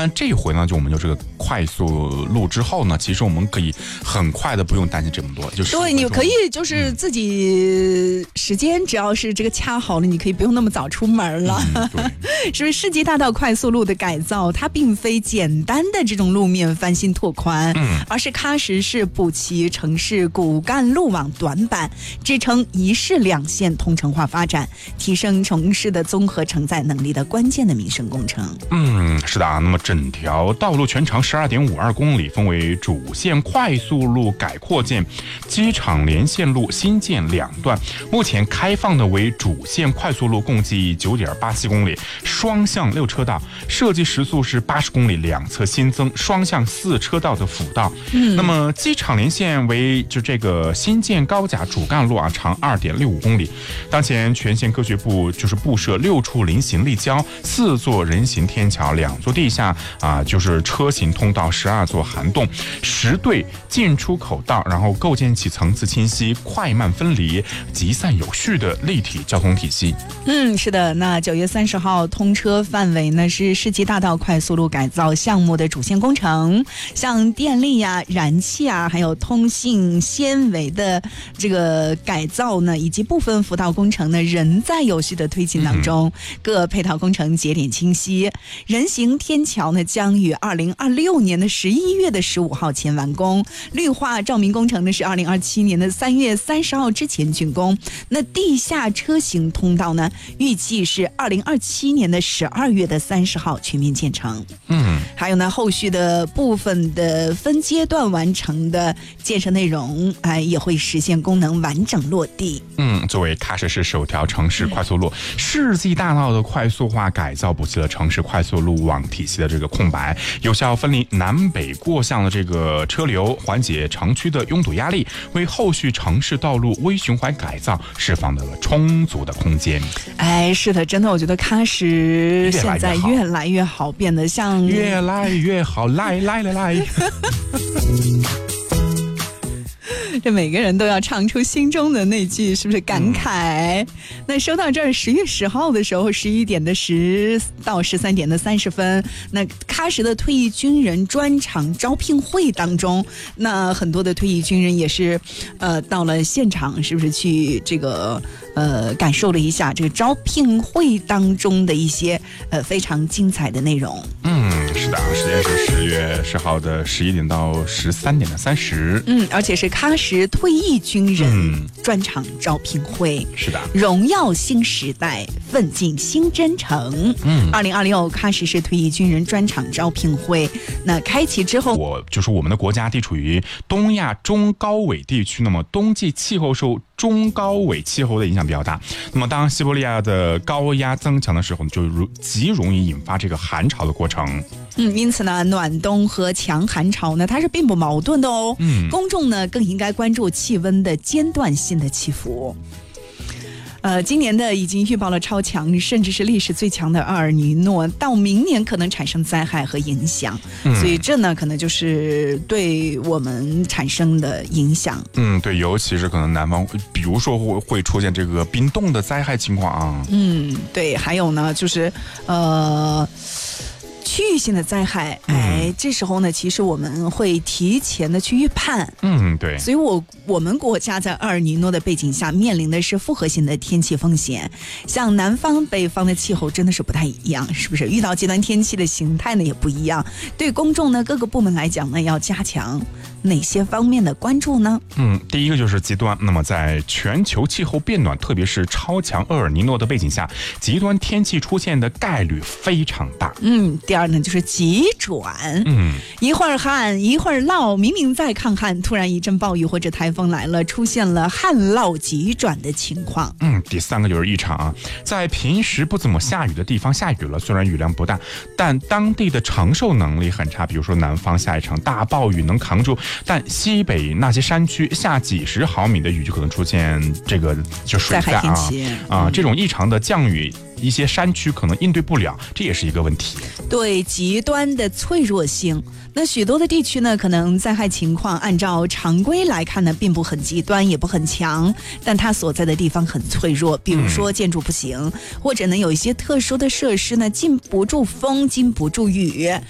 但这一回呢，就我们有这个快速路之后呢，其实我们可以很快的不用担心这么多，就是对，你可以就是自己时间只要是这个掐好了，你可以不用那么早出门了。 对， 是不是世纪大道快速路的改造，它并非简单的这种路面翻新拓宽，而是喀什市补齐城市骨干路网短板，支撑一市两线通城化发展，提升城市的综合承载能力的关键的民生工程。 是的啊。那么整条道路全长12.52公里，分为主线快速路改扩建、机场连线路新建2段。目前开放的为主线快速路，共计9.87公里，双向6车道，设计时速是80公里，两侧新增双向4车道的辅道。那么机场连线为就这个新建高架主干路啊，长2.65公里。当前全县科学部就是布设6处人行立交、4座人行天桥、2座地下就是车行通道、12座涵洞、10对进出口道，然后构建起层次清晰、快慢分离、集散有序的立体交通体系。 是的。那9月30号通车范围呢是世纪大道快速路改造项目的主线工程，像电力燃气还有通信纤维的这个改造呢，以及部分辅道工程呢，仍在有序的推进当中。各配套工程节点清晰，人行天桥呢将于2026年的11月的15号前完工，绿化照明工程呢是2027年的3月30号之前竣工。那地下车行通道呢，预计是2027年的12月的30号全面建成。还有呢，后续的部分的分阶段完成的建设内容，也会实现功能完整落地。 作为喀什市首条城市快速路，世纪大道的快速化改造补齐了城市快速路网体系的这个空白，有效分离南北过向的这个车流，缓解城区的拥堵压力，为后续城市道路微循环改造释放了充足的空间。 是的，真的，我觉得喀什现在越来越好，变得像越来越好，来。 这每个人都要唱出心中的那句是不是感慨？那说到这儿，10月10号的时候，11点的10到13点的30分，那喀什的退役军人专场招聘会当中，那很多的退役军人也是到了现场，是不是去这个感受了一下这个招聘会当中的一些非常精彩的内容。 是的，时间是10月10号的11点到13点的30。 而且是喀什退役军人专场招聘会。 是的， 荣耀新时代，奋进新征程。2026喀什市退役军人专场招聘会，那开启之后， 我们的国家地处于东亚中高纬地区，那么冬季气候受中高纬气候的影响比较大。那么当西伯利亚的高压增强的时候，就极容易引发这个寒潮的过程。 因此呢，暖冬和强寒潮呢，它是并不矛盾的哦。公众呢更应该关注气温的间断性的起伏。今年的已经预报了超强，甚至是历史最强的阿尔尼诺，到明年可能产生灾害和影响。所以这呢，可能就是对我们产生的影响。 对，尤其是可能南方，比如说会出现这个冰冻的灾害情况啊。 对，还有呢，就是区域性的灾害，这时候呢，其实我们会提前的去预判。 对。 所以我们国家在阿尔尼诺的背景下，面临的是复合性的天气风险。像南方、北方的气候真的是不太一样，是不是？遇到极端天气的形态呢也不一样。对公众呢，各个部门来讲呢，要加强哪些方面的关注呢？ 第一个就是极端。那么在全球气候变暖，特别是超强厄尔尼诺的背景下，极端天气出现的概率非常大。 第二呢就是急转。一会儿旱一会儿涝，明明在抗旱，突然一阵暴雨或者台风来了，出现了旱涝急转的情况。 第三个就是异常啊，在平时不怎么下雨的地方下雨了，虽然雨量不大，但当地的承受能力很差。比如说南方下一场大暴雨能扛住，但西北那些山区下几十毫米的雨就可能出现这个就水灾这种异常的降雨，一些山区可能应对不了，这也是一个问题。 对极端的脆弱性，那许多的地区呢，可能灾害情况按照常规来看呢，并不很极端，也不很强，但它所在的地方很脆弱，比如说建筑不行，或者呢有一些特殊的设施呢，经不住风，经不住雨。